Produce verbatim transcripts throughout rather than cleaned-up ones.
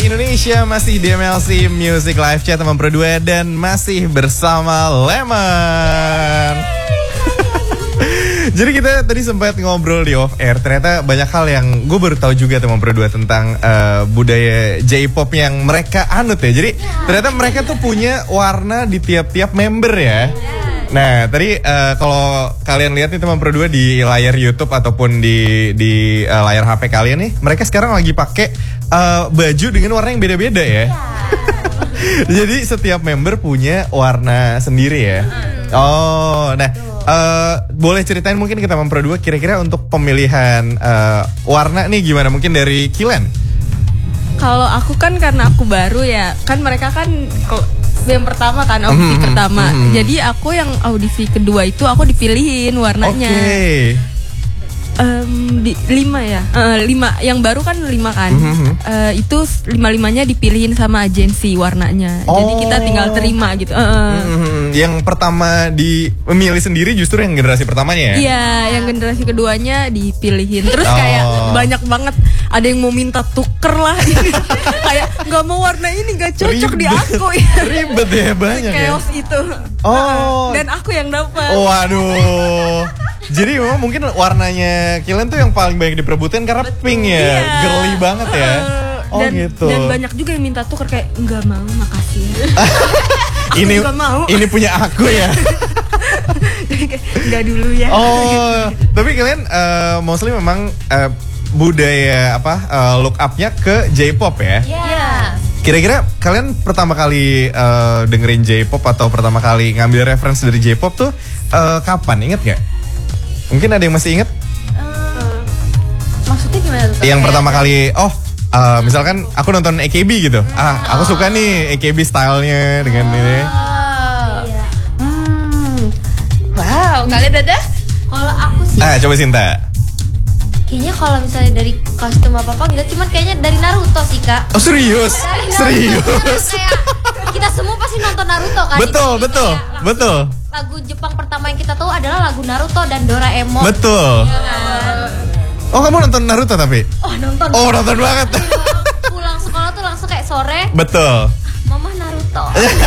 Indonesia, masih di M L C Music Live Chat teman Pro dua dan masih bersama Lemon. Jadi kita tadi sempat ngobrol di off air, ternyata banyak hal yang gue baru tahu juga teman Pro dua tentang uh, budaya J-pop yang mereka anut ya. Jadi ternyata mereka tuh punya warna di tiap-tiap member ya. Nah, tadi uh, kalau kalian lihat nih teman Pro dua di layar YouTube ataupun di di uh, layar H P kalian nih, mereka sekarang lagi pakai uh, baju dengan warna yang beda-beda ya. Jadi setiap member punya warna sendiri ya. Oh, nah uh, boleh ceritain mungkin kita teman Pro dua kira-kira untuk pemilihan uh, warna nih gimana? Mungkin dari Kilen. Kalau aku kan karena aku baru ya, kan mereka kan yang pertama kan audisi mm-hmm, pertama. Mm-hmm. Jadi aku yang audisi kedua itu aku dipilihin warnanya. Oke. Okay. Um, di, lima ya, uh, lima yang baru kan lima kan. Mm-hmm. Uh, itu lima limanya dipilihin sama agensi warnanya. Oh. Jadi kita tinggal terima gitu. Uh. Mm-hmm. Yang pertama dimilih sendiri justru yang generasi pertamanya ya? Iya, yang generasi keduanya dipilihin. Terus oh. kayak banyak banget. Ada yang mau minta tuker lah. Kayak nggak mau warna ini nggak cocok Ribet. di aku ya. Ribet ya banyak ya. Chaos itu. Oh. Dan aku yang dapat. Oh, waduh. Jadi memang mungkin warnanya Kilen tuh yang paling banyak diperebutkan karena betul, pink ya, iya. Girly banget ya. Uh, oh dan, gitu. Dan banyak juga yang minta tuker kayak nggak mau, makasih. ini juga mau. Ini punya aku ya. Nggak dulu ya. Oh, tapi kalian uh, mostly memang uh, budaya apa uh, look up-nya ke J-pop ya? Iya. Yeah. Kira-kira kalian pertama kali uh, dengerin J-pop atau pertama kali ngambil reference dari J-pop tuh uh, kapan? Ingat gak? Mungkin ada yang masih ingat? Uh, maksudnya gimana tuh? Yang pertama kali, oh uh, misalkan aku nonton A K B gitu. Ah, aku suka nih A K B stylenya dengan oh. ini. Iya. Hmm. Wow, kalian ada? Kalau aku sih. Ah, coba Sinta. Kayaknya kalau misalnya dari kostum apa-apa gitu, cuman kayaknya dari Naruto sih kak. Oh serius? Naruto. Serius? Kayak kita semua pasti nonton Naruto kan? Betul, betul, betul. Lagu Jepang pertama yang kita tahu adalah lagu Naruto dan Doraemon. Betul. Ya kan? Oh kamu nonton Naruto tapi? Oh nonton. Oh nonton banget. Pulang sekolah tuh langsung kayak sore. Betul. Mama Naruto.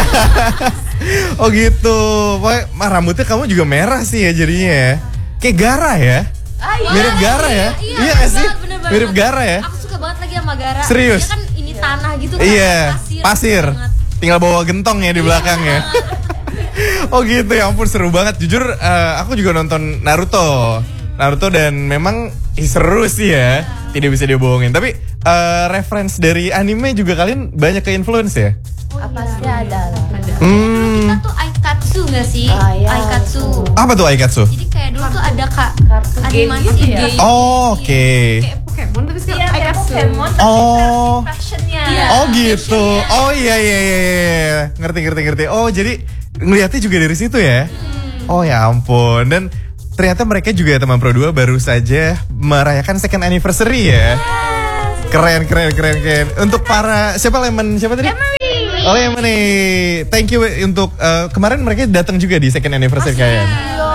Oh gitu. Wah rambutnya kamu juga merah sih ya jadinya ya. Kayak Gara ya? Ah, iya, mirip Gara ya? Iya, iya gak sih? Bener, bener, mirip bener. Gara ya? Aku suka banget lagi sama Gara. Serius? Dia kan ini tanah gitu kan. Iya, pasir. pasir. Tinggal bawa gentong ya di belakang ya. Oh gitu ya ampun seru banget. Jujur uh, aku juga nonton Naruto. Naruto dan memang ih, seru sih ya. Tidak bisa dibohongin. Tapi uh, reference dari anime juga kalian banyak ke influence ya? Oh, apa iya. sih ada? Ada. Hmm. Kita tuh Aikatsu gak sih? Ah, iya. Aikatsu. Apa tuh Aikatsu? Jadi kayak dulu tuh ada kak Kartu animasi game gitu ya? game. Oh, oke. Okay. Kayak Pokemon tapi sekarang Iya, kayak Aikatsu. Pokemon tapi Oh. versi fashionnya. Iya. Oh gitu. Oh iya iya iya iya. Ngerti ngerti ngerti. Oh jadi ngelihatnya juga dari situ ya. Oh ya ampun. Dan ternyata mereka juga teman Pro dua baru saja merayakan second anniversary ya. Keren keren keren keren. Untuk para siapa Lemon siapa tadi? Oh Lemon nih. Thank you untuk uh, kemarin mereka datang juga di second anniversary kalian.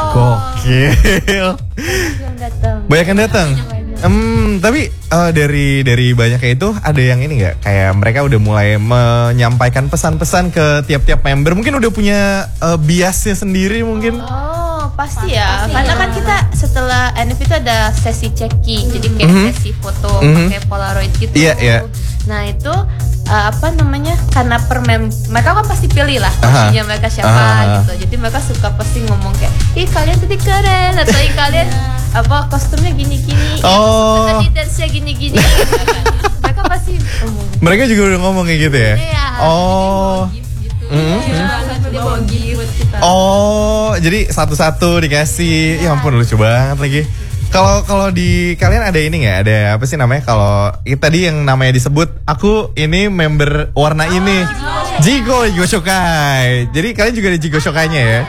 Gokil. Banyak yang datang. Hmm, tapi uh, dari dari banyaknya itu ada yang ini nggak? Kayak mereka udah mulai menyampaikan pesan-pesan ke tiap-tiap member. Mungkin udah punya uh, biasnya sendiri mungkin. Oh, pasti ya. Pasti Karena ya. kan kita setelah N F itu ada sesi checking. Jadi kayak Mhm. sesi foto Mhm. pakai Polaroid gitu. Iya, iya. Nah, itu uh, apa namanya? Karena per mem mereka kan pasti pilih lah Aha. kostumnya mereka siapa Aha. gitu. Jadi mereka suka pasti ngomong kayak, "Ih, kalian tadi keren." Atau "Ih, kalian apa kostumnya gini-gini." Oh. Tadi dance-nya gini-gini. Mereka pasti ngomong. Mereka juga udah ngomong kayak gitu ya? Iya. Oh. Mhm. Dia bawa gift buat kita. Oh, jadi satu-satu dikasih. Ya ampun lucu banget lagi. Kalau kalau di kalian ada ini nggak? Ada apa sih namanya? Kalau itu tadi yang namanya disebut, aku ini member warna ini. Jigo, Jigo Shokai. Jadi kalian juga ada Jigo Shokainya ya?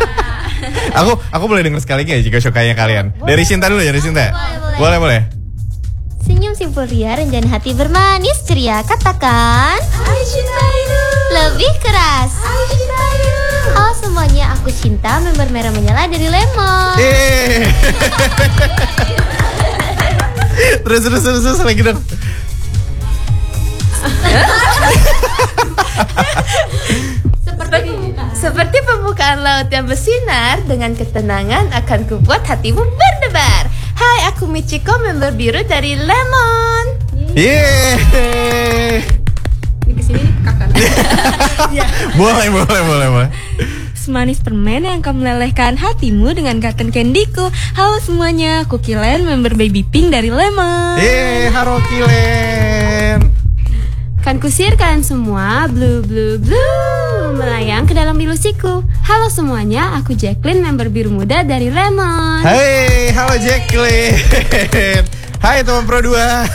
aku aku boleh denger sekali nggak Jigo Shokainya kalian? Dari Sinta dulu ya, dari Sinta. Boleh boleh. Senyum simpul ria, rencana hati bermanis ceria. Katakan lebih keras. Oh semuanya aku cinta, member merah menyala dari Lemon. Eh. terus terus terus terus lagi dong. Seperti, seperti pembukaan laut yang bersinar, dengan ketenangan akan kubuat hatimu berdebar. Hai, aku Michiko, member biru dari Lemon. Yeay. Ini kesini kakak. Boleh, boleh, boleh, boleh. Semanis permen yang akan melelehkan hatimu dengan cotton candyku. Halo semuanya, aku Kilen, member Baby Pink dari Lemon. Yeay, halo Kilen. Kan kusir kalian semua, blue blue blue, melayang ke dalam ilusiku. Halo semuanya, aku Jacqueline, member biru muda dari Lemon. Hai, halo Jacqueline. Hai teman Pro dua.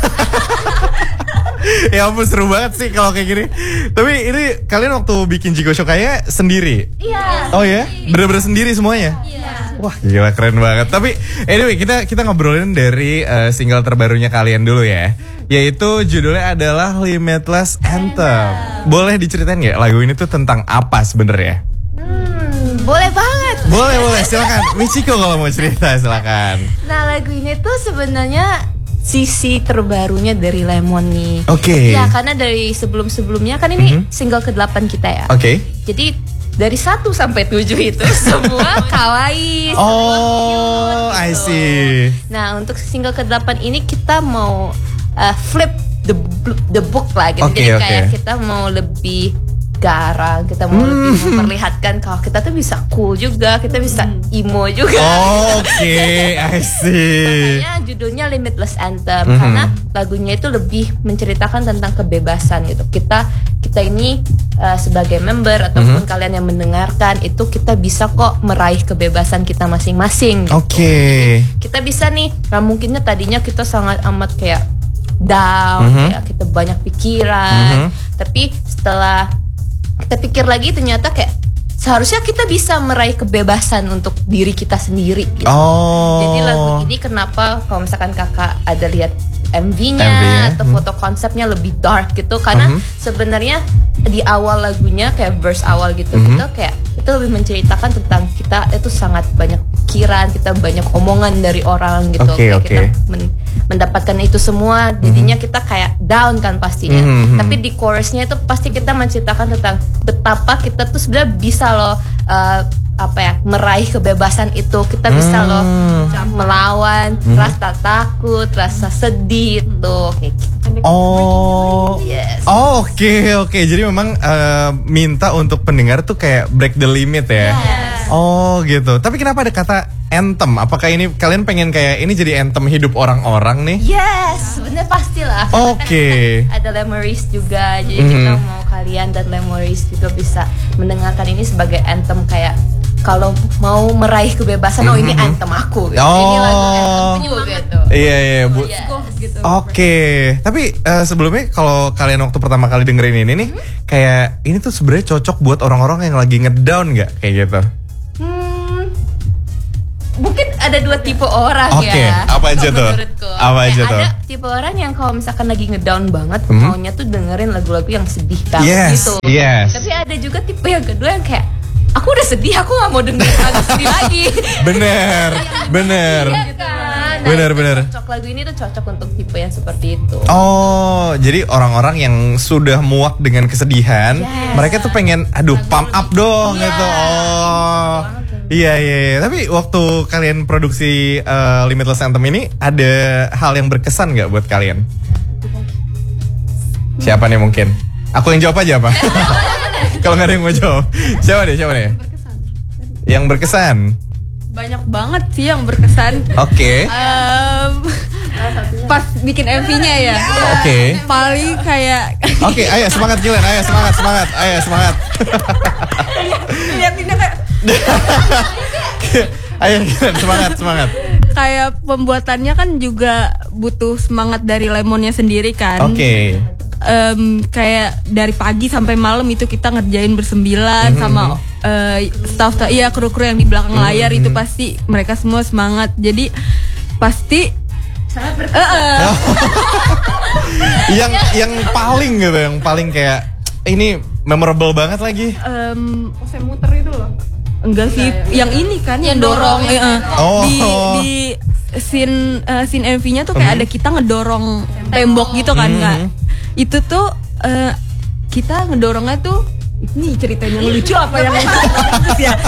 Ya ampun, seru banget sih kalau kayak gini. Tapi ini kalian waktu bikin Jiko Show kayak sendiri? Iya. Oh ya? Bener-bener sendiri semuanya? Iya. Wah gila, keren banget. Tapi anyway, kita kita ngobrolin dari uh, single terbarunya kalian dulu ya. Yaitu judulnya adalah Limitless Anthem. Boleh diceritain gak lagu ini tuh tentang apa sebenarnya? Hmm, boleh banget. Boleh, boleh, silakan. Michiko kalau mau cerita silakan. Nah, lagu ini tuh sebenarnya sisi terbarunya dari Lemon nih. Oke. Okay. Ya, karena dari sebelum-sebelumnya kan ini mm-hmm. single kedelapan kita ya. Oke. Okay. Jadi dari satu sampai tujuh itu semua kawaii. Oh, I see. Nah, untuk single kedelapan ini kita mau uh, flip the the book lah gitu. Okay, Jadi okay. kayak kita mau lebih garang, kita mau hmm. lebih memperlihatkan kalau kita tuh bisa cool juga, kita bisa emo juga. Oh, oke, okay. I see. Makanya judulnya Limitless Anthem mm-hmm. karena lagunya itu lebih menceritakan tentang kebebasan gitu. Kita kita ini uh, sebagai member ataupun mm-hmm. kalian yang mendengarkan itu kita bisa kok meraih kebebasan kita masing-masing. Gitu. Oke. Okay. Kita bisa nih, nah mungkinnya tadinya kita sangat amat kayak down, mm-hmm. kayak kita banyak pikiran, mm-hmm. tapi setelah kita pikir lagi ternyata kayak seharusnya kita bisa meraih kebebasan untuk diri kita sendiri gitu. Oh. Jadi lagu ini kenapa kalau misalkan kakak ada lihat M V-nya, M V-nya atau hmm. foto konsepnya lebih dark gitu karena uh-huh. sebenarnya di awal lagunya kayak verse awal gitu uh-huh. kita kayak itu lebih menceritakan tentang kita itu sangat banyak pikiran, kita banyak omongan dari orang gitu. Okay, kayak okay. kita men- mendapatkan itu semua, jadinya uh-huh. kita kayak down kan pastinya. Uh-huh. Tapi di chorusnya itu pasti kita menceritakan tentang betapa kita tuh sebenarnya bisa loh uh, apa ya meraih kebebasan itu, kita bisa loh hmm. melawan hmm. rasa takut, rasa sedih itu kayak gitu. Oh, yes. Oh oke okay, oke. Okay. Jadi memang uh, minta untuk pendengar tuh kayak break the limit ya. Yes. Oh gitu. Tapi kenapa ada kata anthem? Apakah ini kalian pengen kayak ini jadi anthem hidup orang-orang nih? Yes, sebenarnya pastilah. Oke. Okay. Ada Lemoris juga, jadi mm-hmm. kita mau kalian dan Lemoris juga bisa mendengarkan ini sebagai anthem kayak kalau mau meraih kebebasan, mm-hmm. oh ini anthem aku gitu. Oh. Ini lagu anthemku gitu. Iya iya bu. Yes. Gitu. Oke. Okay. Tapi uh, sebelumnya kalau kalian waktu pertama kali dengerin ini nih, mm-hmm. kayak ini tuh sebenarnya cocok buat orang-orang yang lagi ngedown nggak kayak gitu? Hmm, mungkin ada dua tipe orang okay. ya. Apa aja kalau tuh? menurutku. Apa aja Kayak tuh? Ada tipe orang yang kalau misalkan lagi ngedown banget, mm-hmm. maunya tuh dengerin lagu-lagu yang sedih banget yes. gitu. Yes. Tapi ada juga tipe yang kedua yang kayak aku udah sedih, aku gak mau dengerin lagu sedih lagi. Bener, bener. Iya kan? Nah, bener, bener. Cocok lagu ini tuh cocok untuk tipe yang seperti itu. Oh, jadi orang-orang yang sudah muak dengan kesedihan, yes. mereka tuh pengen, aduh, pump up dong yeah. gitu. Oh, iya, iya, iya. Tapi waktu kalian produksi uh, Limitless Anthem ini, ada hal yang berkesan nggak buat kalian? Siapa nih mungkin? Aku yang jawab aja apa? Kalau nggak ada yang mau jawab, siapa nih? Siapa nih? Yang berkesan? Banyak banget sih yang berkesan. Oke. Okay. Um, pas bikin M V-nya ya. Oke. Okay. Paling kayak. Oke, okay, ayo semangat Gilen, ayo semangat, semangat, ayo semangat. Liatinnya kayak. Ayo Gilen, semangat, semangat. Kayak pembuatannya kan juga butuh semangat dari Lemonnya sendiri kan. Oke. Okay. Um, kayak dari pagi sampai malam itu kita ngerjain bersembilan mm-hmm. sama uh, staff, iya kru-kru yang di belakang mm-hmm. layar itu pasti mereka semua semangat. Jadi pasti sangat berkesan. Uh-uh. yang yang paling gitu, yang paling kayak ini memorable banget lagi. Um, oh, saya muter itu loh. Enggak sih, yang ini kan yang, yang dorong, dorong ya. Oh. Di di scene uh, scene M V-nya tuh kayak mm-hmm. ada kita ngedorong tembok gitu kan, mm-hmm. Kak. Itu tuh uh, kita ngedorongnya tuh ini ceritanya lucu apa yang bagus ya?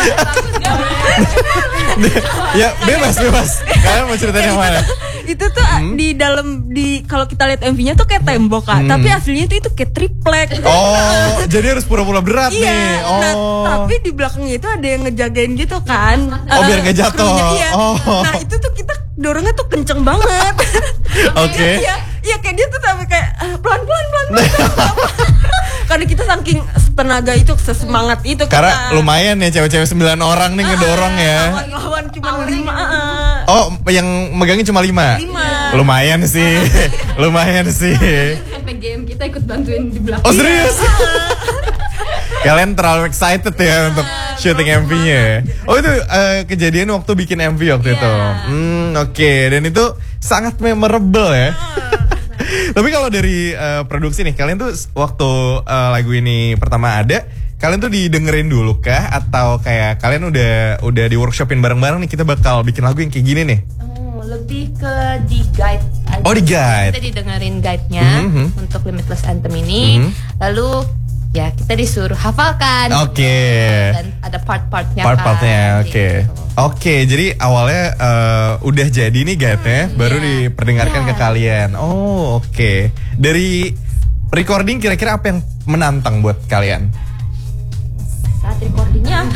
Ya bebas bebas. Kalian mau ceritain yang mana? Itu tuh hmm? di dalam di kalau kita lihat M V-nya tuh kayak tembok Kak, hmm. tapi aslinya tuh itu kayak triplek. Oh, jadi harus pura-pura berat iya, nih. Oh. Nah, tapi di belakangnya itu ada yang ngejagain gitu kan. Oh, uh, biar nggak jatuh. Iya. Oh. Nah, itu tuh kita dorongnya tuh kenceng banget. Oke. Okay. Iya, iya kayak dia tuh sampai kayak uh, pelan-pelan pelan-pelan. Karena kita saking tenaga itu, sesemangat itu. Karena kita. lumayan ya cewek-cewek sembilan orang nih ngedorong ya. Lawan-lawan cuma lima. Oh, yang megangin cuma lima? Lima. Lumayan sih, lumayan sih. Sampai G M kita ikut bantuin di belakang. Oh serius? Kalian terlalu excited ya untuk syuting M V-nya. Oh itu uh, kejadian waktu bikin M V waktu yeah. itu. Hmm oke, okay. Dan itu sangat memorable ya. Tapi kalau dari uh, produksi nih, kalian tuh waktu uh, lagu ini pertama ada, kalian tuh didengerin dulu kah? Atau kayak kalian udah udah di workshopin bareng-bareng nih, kita bakal bikin lagu yang kayak gini nih? Oh, lebih ke di guide aja. Oh di guide. Kita didengerin guide-nya mm-hmm. untuk Limitless Anthem ini. Mm-hmm. Lalu ya kita disuruh hafalkan. Oke. Okay. Dan ada part-partnya. Part-partnya, kan, oke. Okay. Gitu. Oke, okay, jadi awalnya uh, udah jadi nih guide-nya, hmm, baru yeah. diperdengarkan yeah. ke kalian. Oh, oke. Okay. Dari recording kira-kira apa yang menantang buat kalian? Saat recordingnya.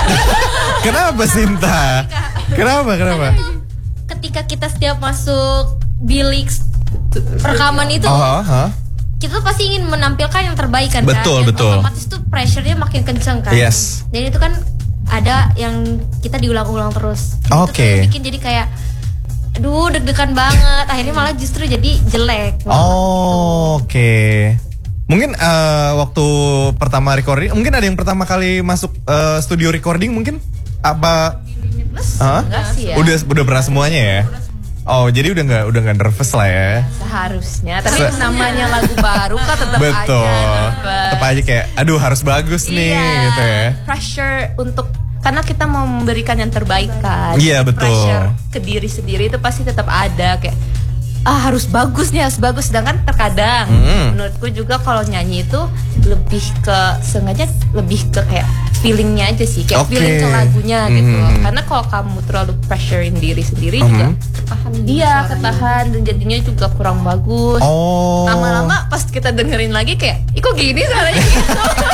Kenapa Sinta? Kenapa? Kenapa? Ketika kita setiap masuk bilik rekaman itu. Oh, huh? Kita tuh pasti ingin menampilkan yang terbaik kan. Betul, kan? betul. Otomatis tuh pressure-nya makin kenceng kan. Yes. Dan itu kan ada yang kita diulang-ulang terus. Oke. Okay. Itu tuh bikin jadi kayak aduh deg-degan banget. Akhirnya malah justru jadi jelek. Oh, oke. Okay. Mungkin uh, waktu pertama recording, mungkin ada yang pertama kali masuk uh, studio recording mungkin apa? Huh? Enggak sih ya. Udah udah pernah semuanya ya? Oh, jadi udah nggak udah nggak nervous lah ya? Seharusnya, tapi Se- namanya lagu baru kan tetap Betul. aja. Tetap aja kayak, aduh harus bagus nih iya, gitu ya. Pressure untuk karena kita mau memberikan yang terbaik kan. Iya betul. Pressure ke diri sendiri itu pasti tetap ada kayak ah harus bagus nih harus bagus. Sedangkan terkadang hmm. menurutku juga kalau nyanyi itu lebih ke sengaja lebih ke kayak feelingnya aja sih kayak okay. feeling ke lagunya mm-hmm. gitu. Karena kalau kamu terlalu pressurein diri sendiri mm-hmm. juga ketahan dia ketahan dan jadinya juga kurang bagus. Oh. Lama-lama pas kita dengerin lagi kayak, ih kok gini suaranya gitu.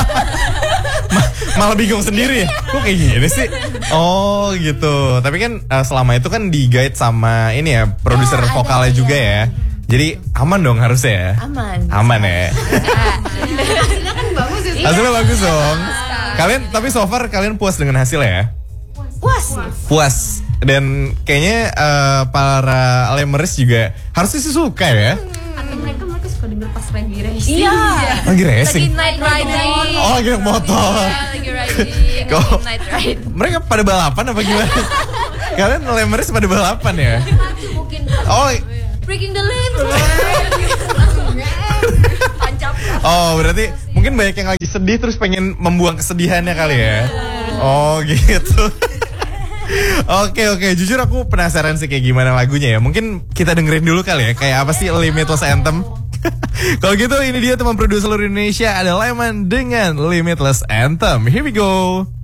Ma- malah bingung sendiri ya, kok kayak gini sih? Oh gitu. Tapi kan uh, selama itu kan di guide sama ini ya produser ya, vokalnya ada, juga ya. Jadi aman dong harusnya ya. Aman. Aman ya. Hasilnya kan bagus ya. Hasilnya bagus dong. Kalian tapi so far kalian puas dengan hasilnya ya? Puas. Puas. Dan kayaknya uh, para Lemers juga harusnya sih suka ya. Atau mereka mereka suka denger pas lagi racing. Iya. Lagi racing. Lagi night riding. Oh lagi naik motor. Iya, lagi riding. Lagi night ride. Mereka pada balapan apa gimana? Kalian Lemers pada balapan ya? Mungkin. Oh. Breaking the limb. Oh berarti mungkin banyak yang lagi sedih terus pengen membuang kesedihannya kali ya. Oh gitu. Oke oke, jujur aku penasaran sih kayak gimana lagunya ya. Mungkin kita dengerin dulu kali ya, kayak apa sih Limitless Anthem. Kalau gitu ini dia teman produser seluruh Indonesia, ada Lemon dengan Limitless Anthem. Here we go.